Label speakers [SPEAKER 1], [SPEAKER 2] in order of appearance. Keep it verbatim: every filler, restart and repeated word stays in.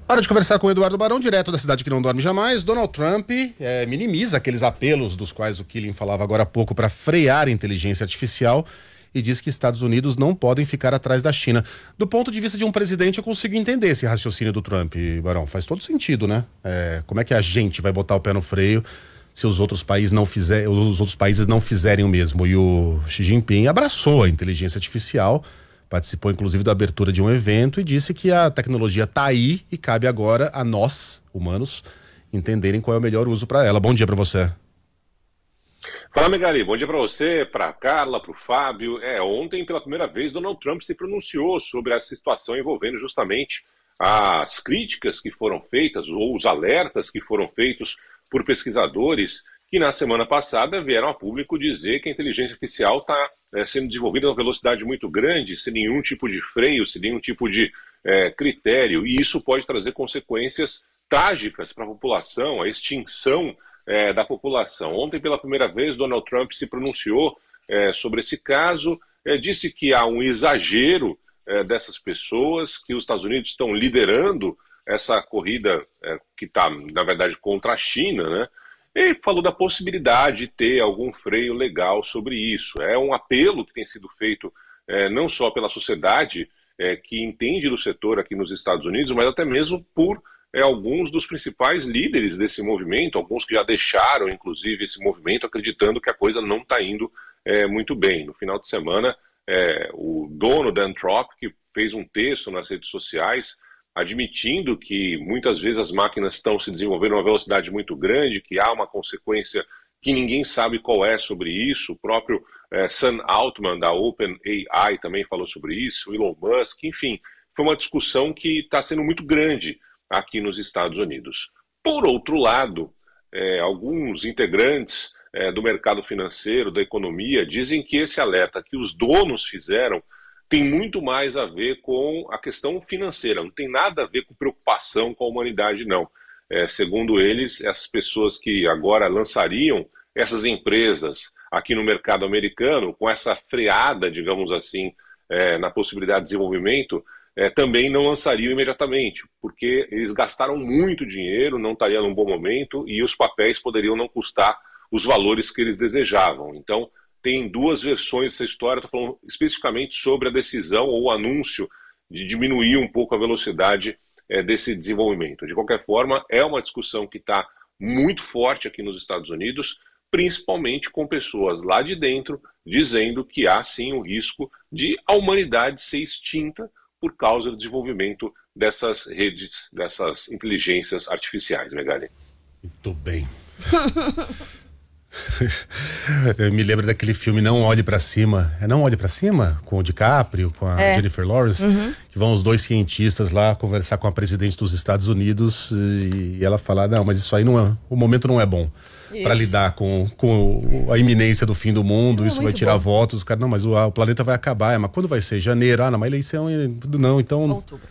[SPEAKER 1] Hora de conversar com o Eduardo Barão, direto da cidade que não dorme jamais. Donald Trump é, minimiza aqueles apelos dos quais o Killing falava agora há pouco para frear a inteligência artificial e diz que Estados Unidos não podem ficar atrás da China. Do ponto de vista de um presidente, eu consigo entender esse raciocínio do Trump, Barão. Faz todo sentido, né? É, como é que a gente vai botar o pé no freio se os outros países não fizer, os outros países não fizerem o mesmo? E o Xi Jinping abraçou a inteligência artificial, participou inclusive da abertura de um evento e disse que a tecnologia está aí e cabe agora a nós, humanos, entenderem qual é o melhor uso para ela. Bom dia para você.
[SPEAKER 2] Fala, Megali, bom dia para você, para Carla, para o Fábio. É, ontem, pela primeira vez, Donald Trump se pronunciou sobre essa situação envolvendo justamente as críticas que foram feitas ou os alertas que foram feitos por pesquisadores que na semana passada vieram a público dizer que a inteligência artificial está é, sendo desenvolvida a uma velocidade muito grande, sem nenhum tipo de freio, sem nenhum tipo de é, critério, e isso pode trazer consequências trágicas para a população, a extinção é, da população. Ontem, pela primeira vez, Donald Trump se pronunciou é, sobre esse caso, é, disse que há um exagero é, dessas pessoas, que os Estados Unidos estão liderando essa corrida é, que está, na verdade, contra a China, né? E falou da possibilidade de ter algum freio legal sobre isso. É um apelo que tem sido feito é, não só pela sociedade é, que entende do setor aqui nos Estados Unidos, mas até mesmo por é, alguns dos principais líderes desse movimento, alguns que já deixaram, inclusive, esse movimento, acreditando que a coisa não está indo é, muito bem. No final de semana, é, o dono da Anthropic fez um texto nas redes sociais admitindo que muitas vezes as máquinas estão se desenvolvendo a uma velocidade muito grande, que há uma consequência que ninguém sabe qual é sobre isso. O próprio eh, Sam Altman, da OpenAI, também falou sobre isso, Elon Musk, enfim, foi uma discussão que está sendo muito grande aqui nos Estados Unidos. Por outro lado, eh, alguns integrantes eh, do mercado financeiro, da economia, dizem que esse alerta que os donos fizeram tem muito mais a ver com a questão financeira, não tem nada a ver com preocupação com a humanidade, não. É, segundo eles, essas pessoas que agora lançariam essas empresas aqui no mercado americano, com essa freada, digamos assim, é, na possibilidade de desenvolvimento, é, também não lançariam imediatamente, porque eles gastaram muito dinheiro, não estariam num bom momento e os papéis poderiam não custar os valores que eles desejavam. Então, tem duas versões dessa história, estou falando especificamente sobre a decisão ou o anúncio de diminuir um pouco a velocidade é, desse desenvolvimento. De qualquer forma, é uma discussão que está muito forte aqui nos Estados Unidos, principalmente com pessoas lá de dentro dizendo que há sim o risco de a humanidade ser extinta por causa do desenvolvimento dessas redes, dessas inteligências artificiais, Megali.
[SPEAKER 1] Muito bem. Eu me lembro daquele filme Não Olhe Pra Cima. É Não Olhe Pra Cima? Com o DiCaprio, com a é. Jennifer Lawrence, uhum. que vão os dois cientistas lá conversar com a presidente dos Estados Unidos e ela falar, não, mas isso aí não é, o momento não é bom para lidar com, com a iminência do fim do mundo, isso, isso vai tirar bom. votos, cara, não, mas o, o planeta vai acabar, mas quando vai ser? Janeiro? Ah, não, mas eleição, não, então... Outubro.